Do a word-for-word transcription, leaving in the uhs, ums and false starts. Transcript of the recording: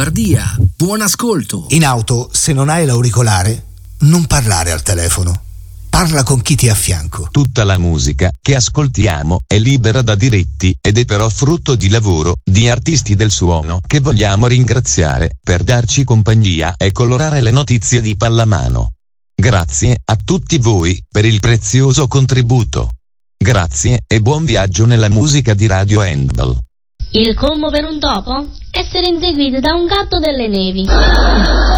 Lombardia. Buon ascolto. In auto, se non hai l'auricolare, non parlare al telefono. Parla con chi ti è a fianco. Tutta la musica che ascoltiamo è libera da diritti ed è però frutto di lavoro di artisti del suono che vogliamo ringraziare per darci compagnia e colorare le notizie di pallamano. Grazie a tutti voi per il prezioso contributo. Grazie e buon viaggio nella musica di Radio Handball. Il combo per un topo? Essere inseguito da un gatto delle nevi.